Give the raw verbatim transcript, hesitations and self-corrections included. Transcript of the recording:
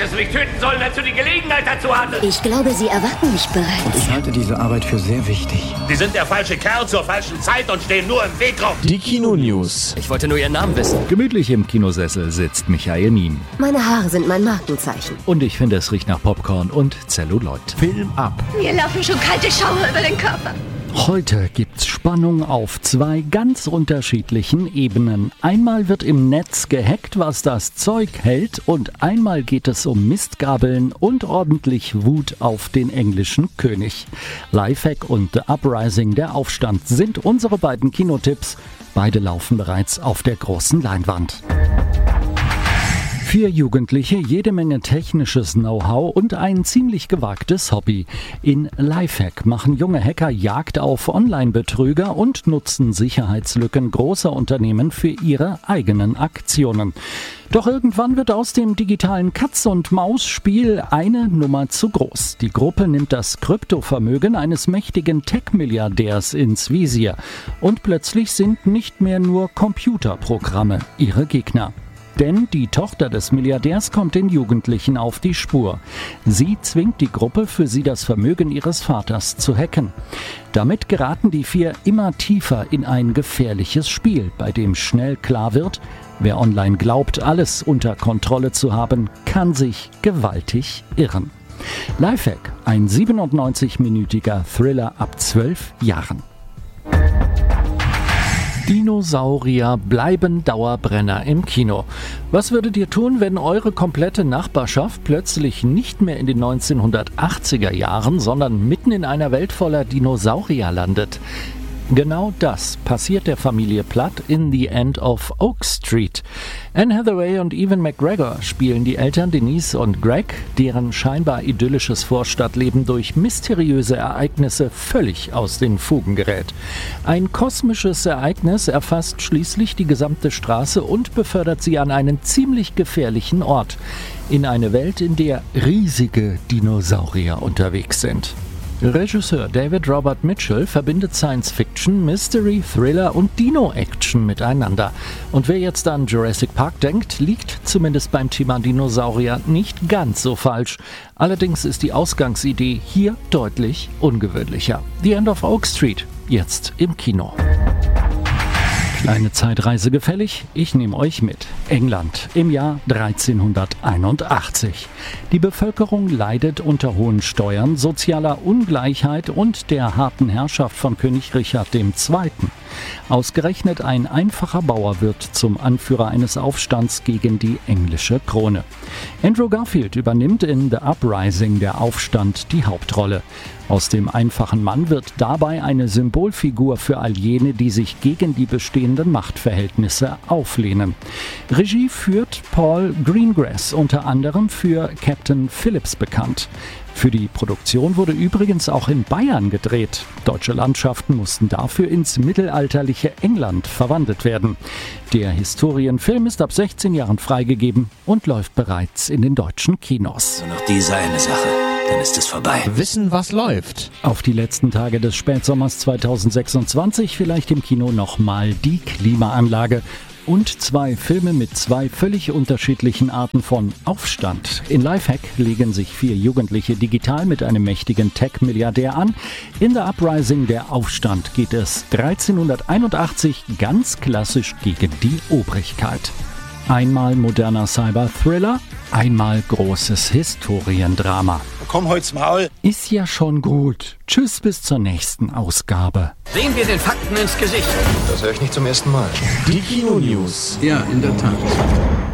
Hättest du mich töten sollen, als du die Gelegenheit dazu hattest. Ich glaube, Sie erwarten mich bereits. Und ich halte diese Arbeit für sehr wichtig. Sie sind der falsche Kerl zur falschen Zeit und stehen nur im Weg rum. Die Kino-News. Ich wollte nur Ihren Namen wissen. Gemütlich im Kinosessel sitzt Michael Mien. Meine Haare sind mein Markenzeichen. Und ich finde, es riecht nach Popcorn und Zelluloid. Film ab. Mir laufen schon kalte Schauer über den Körper. Heute gibt's Spannung auf zwei ganz unterschiedlichen Ebenen. Einmal wird im Netz gehackt, was das Zeug hält, und einmal geht es um Mistgabeln und ordentlich Wut auf den englischen König. Lifehack und The Uprising, der Aufstand, sind unsere beiden Kinotipps. Beide laufen bereits auf der großen Leinwand. Für Jugendliche jede Menge technisches Know-how und ein ziemlich gewagtes Hobby. In Lifehack machen junge Hacker Jagd auf Online-Betrüger und nutzen Sicherheitslücken großer Unternehmen für ihre eigenen Aktionen. Doch irgendwann wird aus dem digitalen Katz-und-Maus-Spiel eine Nummer zu groß. Die Gruppe nimmt das Kryptovermögen eines mächtigen Tech-Milliardärs ins Visier. Und plötzlich sind nicht mehr nur Computerprogramme ihre Gegner. Denn die Tochter des Milliardärs kommt den Jugendlichen auf die Spur. Sie zwingt die Gruppe, für sie das Vermögen ihres Vaters zu hacken. Damit geraten die vier immer tiefer in ein gefährliches Spiel, bei dem schnell klar wird, wer online glaubt, alles unter Kontrolle zu haben, kann sich gewaltig irren. Lifehack, ein siebenundneunzig-minütiger Thriller ab zwölf Jahren. Dinosaurier bleiben Dauerbrenner im Kino. Was würdet ihr tun, wenn eure komplette Nachbarschaft plötzlich nicht mehr in den neunzehnhundertachtziger Jahren, sondern mitten in einer Welt voller Dinosaurier landet? Genau das passiert der Familie Platt in The End of Oak Street. Anne Hathaway und Ewan McGregor spielen die Eltern Denise und Greg, deren scheinbar idyllisches Vorstadtleben durch mysteriöse Ereignisse völlig aus den Fugen gerät. Ein kosmisches Ereignis erfasst schließlich die gesamte Straße und befördert sie an einen ziemlich gefährlichen Ort. In eine Welt, in der riesige Dinosaurier unterwegs sind. Regisseur David Robert Mitchell verbindet Science-Fiction, Mystery, Thriller und Dino-Action miteinander. Und wer jetzt an Jurassic Park denkt, liegt zumindest beim Thema Dinosaurier nicht ganz so falsch. Allerdings ist die Ausgangsidee hier deutlich ungewöhnlicher. The End of Oak Street, jetzt im Kino. Kleine Zeitreise gefällig? Ich nehme euch mit. England im Jahr dreizehnhunderteinundachtzig. Die Bevölkerung leidet unter hohen Steuern, sozialer Ungleichheit und der harten Herrschaft von König Richard der Zweite. Ausgerechnet ein einfacher Bauer wird zum Anführer eines Aufstands gegen die englische Krone. Andrew Garfield übernimmt in The Uprising, der Aufstand, die Hauptrolle. Aus dem einfachen Mann wird dabei eine Symbolfigur für all jene, die sich gegen die bestehenden Machtverhältnisse auflehnen. Regie führt Paul Greengrass, unter anderem für Captain Phillips bekannt. Für die Produktion wurde übrigens auch in Bayern gedreht. Deutsche Landschaften mussten dafür ins mittelalterliche England verwandelt werden. Der Historienfilm ist ab sechzehn Jahren freigegeben und läuft bereits in den deutschen Kinos. So noch diese eine Sache, dann ist es vorbei. Wissen, was läuft. Auf die letzten Tage des Spätsommers zweitausendsechsundzwanzig vielleicht im Kino nochmal die Klimaanlage. Und zwei Filme mit zwei völlig unterschiedlichen Arten von Aufstand. In Lifehack legen sich vier Jugendliche digital mit einem mächtigen Tech-Milliardär an. In The Uprising, der Aufstand, geht es dreizehnhunderteinundachtzig ganz klassisch gegen die Obrigkeit. Einmal moderner Cyber-Thriller, einmal großes Historiendrama. Komm holt's Maul. Ist ja schon gut. Tschüss, bis zur nächsten Ausgabe. Sehen wir den Fakten ins Gesicht. Das höre ich nicht zum ersten Mal. Die Kino-News. Ja, in der Tat.